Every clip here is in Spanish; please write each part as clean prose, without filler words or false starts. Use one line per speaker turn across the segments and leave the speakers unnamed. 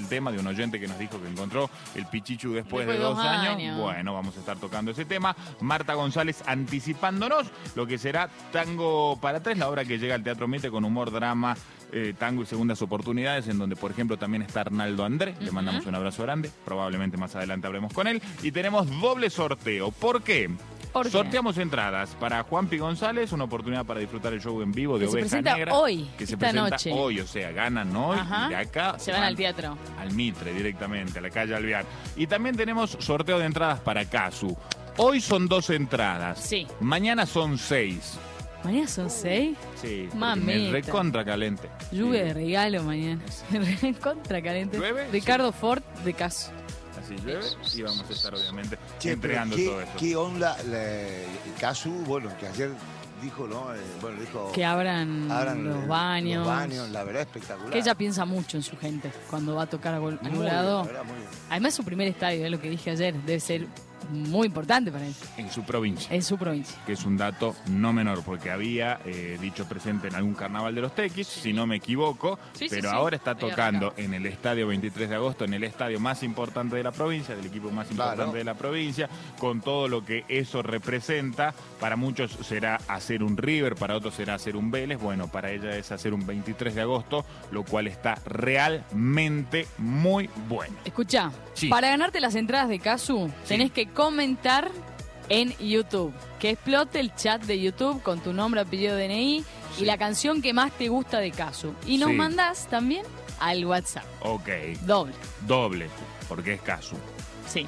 tema de un oyente que nos dijo que encontró el Pichichu después de 2 años. Bueno, vamos a estar tocando ese tema. Marta González anticipándonos lo que será Tango para Tres, la obra que llega al Teatro Mitre con humor, drama, tango y segundas oportunidades, en donde, por ejemplo, también está Arnaldo André. Le mandamos un abrazo grande. Probablemente más adelante hablemos con él. Y tenemos doble sorteo. ¿Por qué? Sorteamos entradas para Juanpi González, una oportunidad para disfrutar el show en vivo de Oveja Negra.
Hoy,
que se presenta hoy, o sea, ganan hoy. Y de acá
se van al teatro.
Al Mitre directamente, a la calle Alvear. Y también tenemos sorteo de entradas para Casu. Hoy son 2 entradas.
Sí.
Mañana son 6.
¿Mañana son 6?
Sí.
Mamita.
Recontra calente.
Lluvia de regalo mañana. Recontra calente.
¿Llueve?
Ricardo Ford de Casu.
Así llueve y vamos a estar obviamente entregando todo eso.
¿Qué onda? Casu, bueno, que ayer dijo, ¿no? Dijo
que abran los baños.
Los baños, la verdad, espectacular.
Que ella piensa mucho en su gente cuando va a tocar a algún lado. Además, su primer estadio, es lo que dije ayer, debe ser muy importante para él.
En su provincia.
En su provincia.
Que es un dato no menor, porque había dicho presente en algún carnaval de los Tequis, si no me equivoco, pero ahora está tocando en el estadio 23 de agosto, en el estadio más importante de la provincia, del equipo más importante de la provincia, con todo lo que eso representa. Para muchos será hacer un River, para otros será hacer un Vélez. Bueno, para ella es hacer un 23 de agosto, lo cual está realmente muy bueno.
Escuchá, para ganarte las entradas de Casu, tenés que comentar en YouTube. Que explote el chat de YouTube con tu nombre, apellido, DNI y la canción que más te gusta de Casu. Y nos mandás también al WhatsApp.
Ok.
Doble,
porque es Casu.
Sí,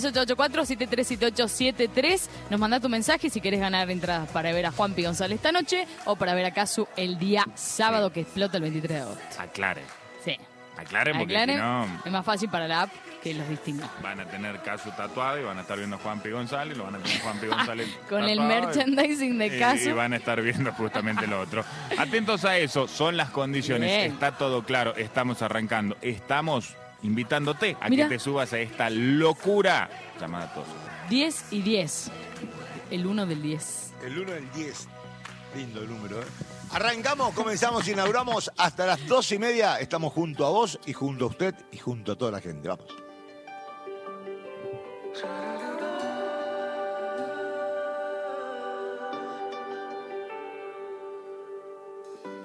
3884-737873. Nos mandá tu mensaje si querés ganar entradas para ver a Juanpi González esta noche o para ver a Casu el día sábado que explota el 23 de agosto.
Aclaren.
Sí.
Aclaren porque si no...
Es más fácil para la app que los distinga.
Van a tener Casu tatuado y van a estar viendo a Juanpi González, lo van a tener Juanpi González
con el merchandising de Casu.
Y van a estar viendo justamente lo otro. Atentos a eso, son las condiciones. Bien. Está todo claro, estamos arrancando. Estamos invitándote a que te subas a esta locura llamada Todos.
10 y 10. El 1 del 10.
El 1 del 10. Lindo el número, ¿eh? Arrancamos, comenzamos, inauguramos hasta las 2:30. Estamos junto a vos y junto a usted y junto a toda la gente. Vamos.